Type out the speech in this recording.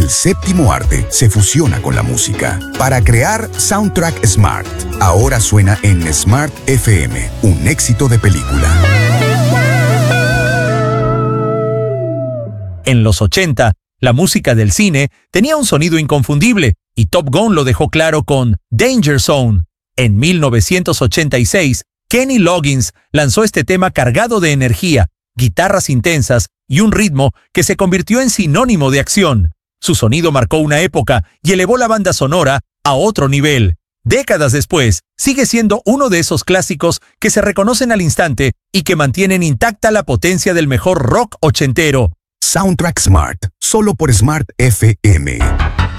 el séptimo arte se fusiona con la música para crear Soundtrack Smart. Ahora suena en Smart FM, un éxito de película. En los 80, la música del cine tenía un sonido inconfundible y Top Gun lo dejó claro con Danger Zone. En 1986, Kenny Loggins lanzó este tema cargado de energía, guitarras intensas y un ritmo que se convirtió en sinónimo de acción. Su sonido marcó una época y elevó la banda sonora a otro nivel. Décadas después, sigue siendo uno de esos clásicos que se reconocen al instante y que mantienen intacta la potencia del mejor rock ochentero. Soundtrack Smart, solo por Smart FM.